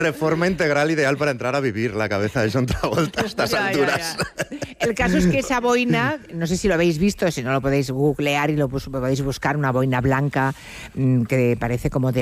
reforma integral ideal para entrar a vivir la cabeza de John Travolta a estas alturas. Ya. El caso es que esa boina, no sé si lo habéis visto, si no lo podéis googlear y lo podéis buscar, una boina blanca que parece como de